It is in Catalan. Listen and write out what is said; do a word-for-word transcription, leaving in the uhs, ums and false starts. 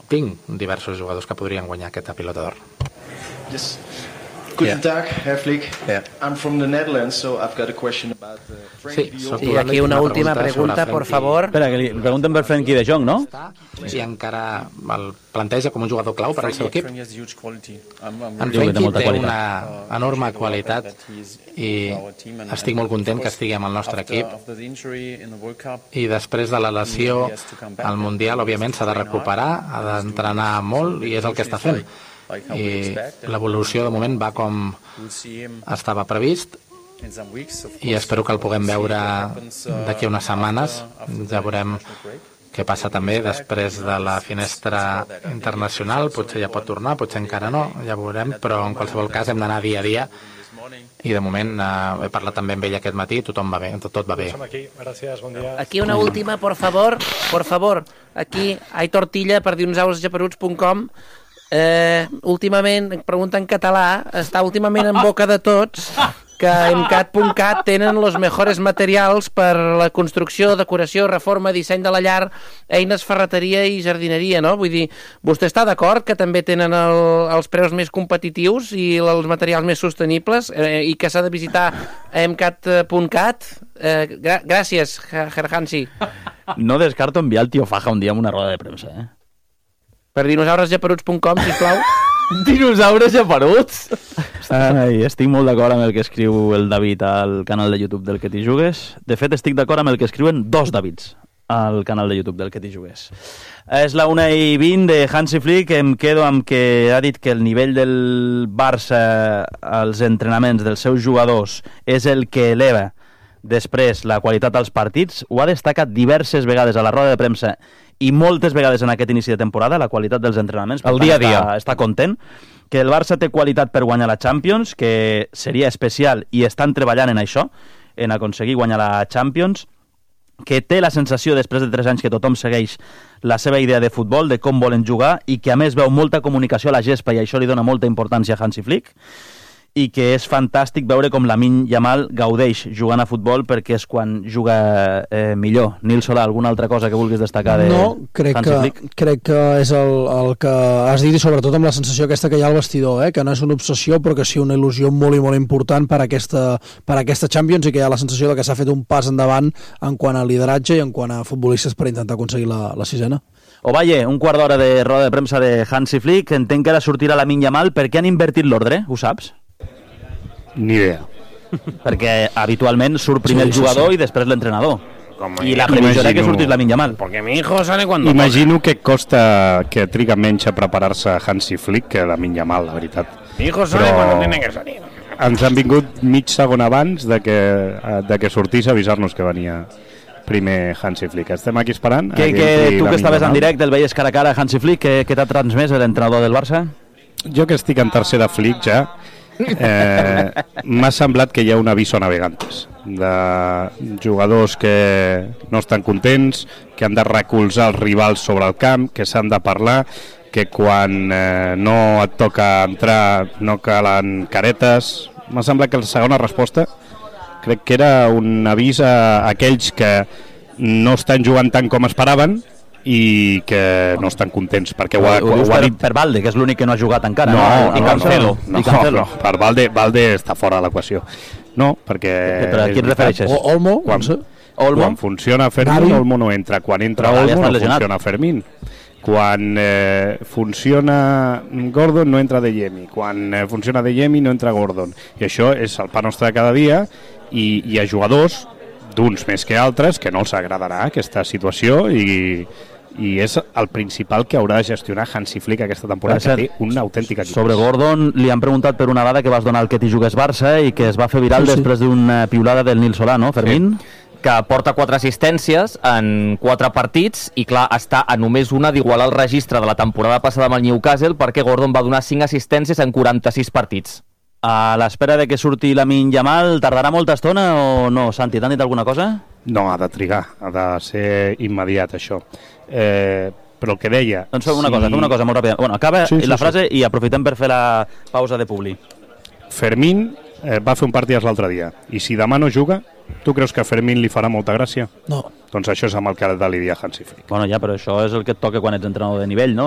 tinc diversos jugadors que podrien guanyar aquesta pilota d'or. Yes. Guten Tag, Herr Flick. Yeah. I'm from the Netherlands, so I've got a question about uh, Frenkie de Jong. I aquí una última pregunta, por favor. Espera, que li pregunten per Frenkie de Jong, no? I encara el planteja com un jugador clau per al seu equip. En Frenkie té una enorme qualitat i estic molt content que estigui amb el nostre equip. I després de la lesió al Mundial, òbviament, s'ha de recuperar, ha d'entrenar molt i és el que està fent. I l'evolució de moment va com estava previst i espero que el puguem veure d'aquí a unes setmanes. Ja veurem què passa també després de la finestra internacional, potser ja pot tornar, potser encara no, ja veurem, però en qualsevol cas hem d'anar dia a dia i de moment eh, he parlat també amb ell aquest matí, tothom va bé, tot, tot va bé. Aquí una última, por favor, por favor, aquí Aitor Tilla per dinosaures geperuts punt com. Eh, últimament, pregunta en català, està últimament en boca de tots que emcat punt cat tenen els millors materials per la construcció, decoració, reforma, disseny de la llar, eines, ferreteria i jardineria, no? Vull dir, vostè està d'acord que també tenen el, els preus més competitius i els materials més sostenibles eh, i que s'ha de visitar emcat punt cat? Eh, gra gràcies, Gerhansi. No descarto enviar el tio Faja un dia amb una roda de premsa, eh? Per dinosaures geperuts punt com, sisplau. Dinosaures geperuts? Ai, estic molt d'acord amb el que escriu el David al canal de YouTube del Que t'hi jugues. De fet, estic d'acord amb el que escriuen dos Davids al canal de YouTube del Que t'hi jugues. És la una i vint de Hansi Flick. Em quedo amb que ha dit que el nivell del Barça als entrenaments dels seus jugadors és el que eleva després la qualitat dels partits. Ho ha destacat diverses vegades a la roda de premsa i moltes vegades en aquest inici de temporada, la qualitat dels entrenaments. El dia a dia. Està, està content. Que el Barça té qualitat per guanyar la Champions, que seria especial i estan treballant en això, en aconseguir guanyar la Champions, que té la sensació, després de tres anys, que tothom segueix la seva idea de futbol, de com volen jugar, i que a més veu molta comunicació a la gespa i això li dona molta importància a Hansi Flick, i que és fantàstic veure com Lamine Yamal gaudeix jugant a futbol perquè és quan juga eh, millor. Nil Solà, alguna altra cosa que vulguis destacar de no, crec Hansi que, Flick? crec que és el, el que has dit i sobretot amb la sensació aquesta que hi ha al vestidor, eh? Que no és una obsessió però que sí una il·lusió molt i molt important per aquesta, per aquesta Champions i que hi ha la sensació de que s'ha fet un pas endavant en quant a lideratge i en quant a futbolistes per intentar aconseguir la, la sisena. Ovalle, un quart d'hora de roda de premsa de Hansi Flick. Entenc que ara sortirà Lamine Yamal. Per què han invertit l'ordre? Ho saps? Ni idea. Perquè habitualment surt primer sí, el jugador sí, sí. i després l'entrenador. Com I la previsió era que sortís Lamine Yamal. Porque mi hijo sale cuando Imagino toca. Que costa, que triga menys a preparar-se Hansi Flick que Lamine Yamal, la veritat. Mi hijo sale Però cuando tiene que salir. Ens han vingut mig segon abans de que, de que sortís a avisar-nos que venia primer Hansi Flick. Estem aquí esperant. Que, que tu que estaves en directe, el veies cara a cara a Hansi Flick, què, què t'ha transmès l'entrenador del Barça? Jo que estic en tercer de Flick ja, eh, m'ha semblat que hi ha un aviso a navegantes de jugadors que no estan contents, que han de recolzar els rivals sobre el camp, que s'han de parlar, que quan eh, no et toca entrar no calen caretes. M'ha semblat que la segona resposta crec que era un avís a aquells que no estan jugant tant com esperaven i que no estan contents perquè ho ha, ho, ho, ho ha dit per Valde, que és l'únic que no ha jugat encara, no? no, I no, Cancelo, no, i Cancelo. no, no, per Valde, Valde està fora de l'equació. No, perquè... Però a qui et refereixes? O, Olmo? Quan, Olmo? quan funciona Fermín, Olmo no entra. Quan entra Però Olmo, no lesionat. funciona Fermín. Quan eh, funciona Gordon, no entra De Jemi. Quan eh, funciona De Jemi, no entra Gordon. I això és el pa nostre de cada dia, i hi ha jugadors, d'uns més que altres, que no els agradarà aquesta situació, i... i és el principal que haurà de gestionar Hansi Flick aquesta temporada, que té un autèntic equip. Sobre Gordon li han preguntat per una dada que vas donar al Que t'hi jugues Barça i que es va fer viral sí, sí. després d'una piulada del Nil Solà, no, Fermín? Sí. Que porta quatre assistències en quatre partits i clar, està a només una d'igualar el registre de la temporada passada amb el Newcastle, perquè Gordon va donar cinc assistències en quaranta-sis partits. A l'espera de que surti Lamine Yamal, tardarà molta estona o no? Santi, t'han dit alguna cosa? No, ha de trigar, ha de ser immediat això. Eh, però el que deia... Doncs fem una si... cosa, fem una cosa molt ràpida. Bueno, acaba sí, sí, la frase sí. I aprofitem per fer la pausa de publi. Fermín eh, va fer un partit l'altre dia, i si demà no juga, tu creus que a Fermín li farà molta gràcia? No. Doncs això és amb el que ha de lidiar Hansi Flick. Bueno, ja, però això és el que et toca quan ets entrenador de nivell, no?